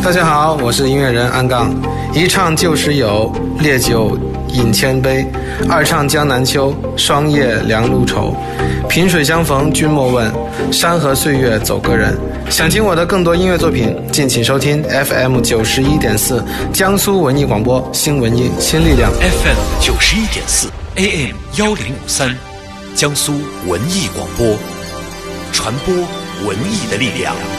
大家好，我是音乐人安杠。一唱旧时友，烈酒饮千杯；二唱江南秋，霜叶凉露愁。萍水相逢君莫问，山河岁月走个人。想听我的更多音乐作品，敬请收听 FM91.4 江苏文艺广播，新文艺新力量。 FM91.4 AM1053 江苏文艺广播，传播文艺的力量。